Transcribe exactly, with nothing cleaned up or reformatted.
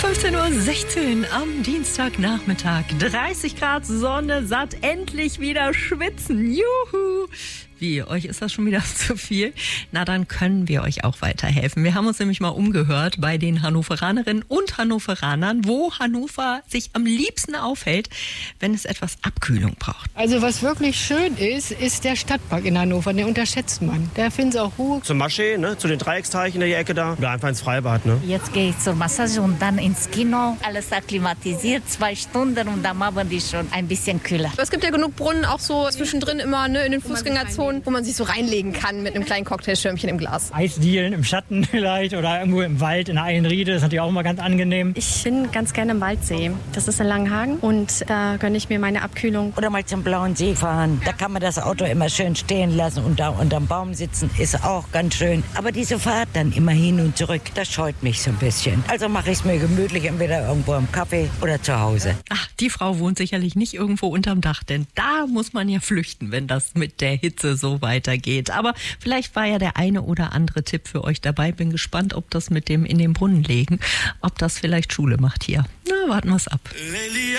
fünfzehn Uhr sechzehn am Dienstagnachmittag. dreißig Grad Sonne, satt, endlich wieder schwitzen. Juhu! Wie, euch ist das schon wieder zu viel? Na, dann können wir euch auch weiterhelfen. Wir haben uns nämlich mal umgehört bei den Hannoveranerinnen und Hannoveranern, wo Hannover sich am liebsten aufhält, wenn es etwas Abkühlung braucht. Also was wirklich schön ist, ist der Stadtpark in Hannover. Den unterschätzt man. Da finden sie auch Ruhe. Zum Maschee, ne? Zu den Dreiecksteichen in der Ecke da. Oder einfach ins Freibad. Ne? Jetzt gehe ich zur Massage und dann ins Kino. Alles akklimatisiert, zwei Stunden und am Abend ist schon ein bisschen kühler. Es gibt ja genug Brunnen, auch so zwischendrin immer, ne, in den Fußgängerzonen, wo man sich so reinlegen kann mit einem kleinen Cocktailschirmchen im Glas. Eisdielen im Schatten vielleicht oder irgendwo im Wald in der Einriede, das ist natürlich auch immer ganz angenehm. Ich bin ganz gerne im Waldsee. Das ist in Langenhagen und da gönne ich mir meine Abkühlung. Oder mal zum Blauen See fahren. Da kann man das Auto immer schön stehen lassen und da unterm Baum sitzen, ist auch ganz schön. Aber diese Fahrt dann immer hin und zurück, das scheut mich so ein bisschen. Also mache ich es mir gemütlich, entweder irgendwo am Kaffee oder zu Hause. Ach, die Frau wohnt sicherlich nicht irgendwo unterm Dach, denn da muss man ja flüchten, wenn das mit der Hitze so weitergeht. Aber vielleicht war ja der eine oder andere Tipp für euch dabei. Bin gespannt, ob das mit dem in den Brunnen legen, ob das vielleicht Schule macht hier. Na, warten wir es ab.